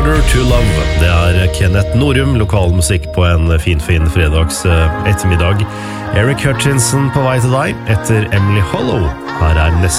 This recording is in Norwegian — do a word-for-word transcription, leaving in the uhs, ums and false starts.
Harder to Love. Det er Kenneth Norum, lokalmusikk på en fin, fin fredags ettermiddag. Eric Hutchinson på vei til deg etter Emily Hollow. Her er neste